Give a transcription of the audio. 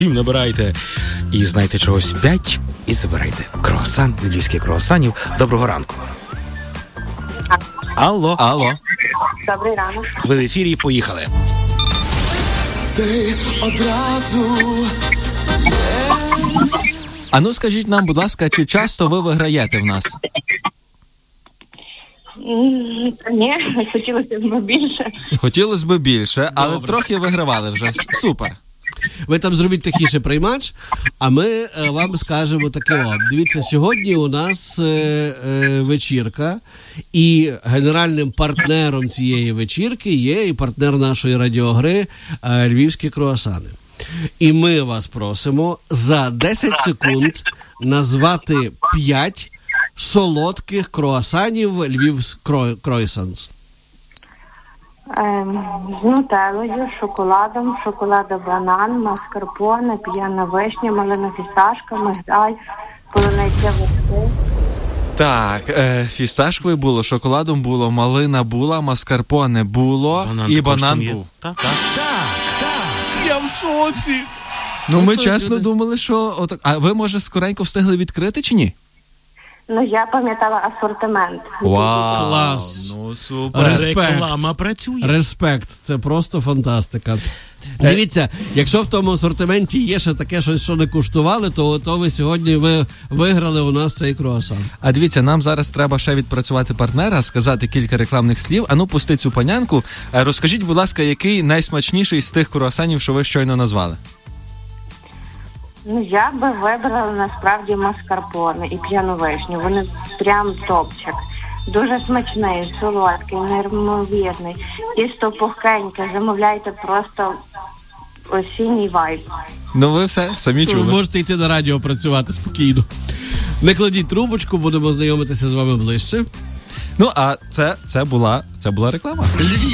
Набирайте і знайте чогось 5 і забирайте. Круасан, львівських круасанів. Доброго ранку. Алло. Алло. Добрий ранок. Ви в ефірі, поїхали. А ну скажіть нам, будь ласка, чи часто ви виграєте в нас? Ні, хотілося б більше. Хотілося б більше, але Добре. трохи вигравали вже. Супер. Ви там зробіть тихіше приймач, а ми вам скажемо таке. Дивіться, сьогодні у нас вечірка, і генеральним партнером цієї вечірки є і партнер нашої радіогри «Львівські круасани». І ми вас просимо за 10 секунд назвати 5 солодких круасанів «Львів Круасанс». З нутеллою, шоколадом, шоколадо-банан, маскарпоне, п'яна вишня, малина фісташка, мигдаль, полуниця вишки. Так, фісташкове було, шоколадом було, малина була, маскарпоне було і банан був. Так. Я в шоці! Ну, ми чесно думали, що... Отак. А ви, може, скоренько встигли відкрити чи ні? Ну, я пам'ятала асортимент. Вау! Клас. Ну, супер. Респект. Реклама працює. Респект, це просто фантастика. Дивіться, якщо в тому асортименті є ще таке щось, що не куштували, то ви сьогодні виграли у нас цей круасан. А дивіться, нам зараз треба ще відпрацювати партнера, сказати кілька рекламних слів. А ну, пусти цю панянку. Розкажіть, будь ласка, який найсмачніший з тих круасанів, що ви щойно назвали? Ну, я би вибрала насправді маскарпоне і п'яну вишню. Вони прям топчик. Дуже смачний, солодкий, неймовірний. Тісто пухкеньке, замовляйте просто осінній вайб. Ну, ви все самі Ви чули. можете йти на радіо працювати спокійно. Не кладіть трубочку, будемо знайомитися з вами ближче. Ну, а це була реклама.